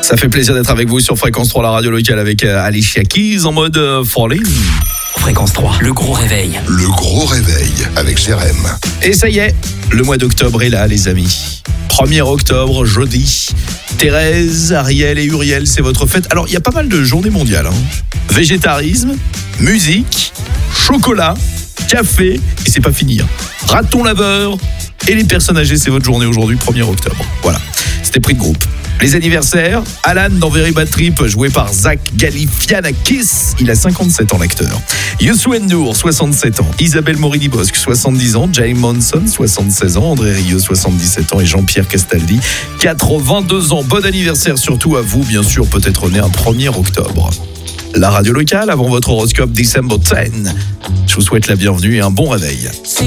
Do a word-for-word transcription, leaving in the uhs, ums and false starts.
Ça fait plaisir d'être avec vous sur Fréquence trois, la radio locale, avec euh, Alicia Keys en mode euh, Falling. Fréquence trois, le gros réveil. Le gros réveil avec Jérém. Et ça y est, le mois d'octobre est là, les amis. premier octobre, jeudi. Thérèse, Ariel et Uriel, c'est votre fête. Alors, il y a pas mal de journées mondiales. Hein. Végétarisme, musique, chocolat, café, et c'est pas fini. Hein. Raton laveur et les personnes âgées, c'est votre journée aujourd'hui, premier octobre. Voilà, c'était pris de groupe. Les anniversaires, Alan dans Very Bad Trip, joué par Zach Galifianakis, il a cinquante-sept ans l'acteur. Youssou N'Dour, soixante-sept ans. Isabelle Morini-Bosque, soixante-dix ans. Jay Monson, soixante-seize ans. André Rieu, soixante-dix-sept ans. Et Jean-Pierre Castaldi, quatre-vingt-deux ans. Bon anniversaire surtout à vous, bien sûr, peut-être né un premier octobre. La radio locale, avant votre horoscope December dix. Je vous souhaite la bienvenue et un bon réveil.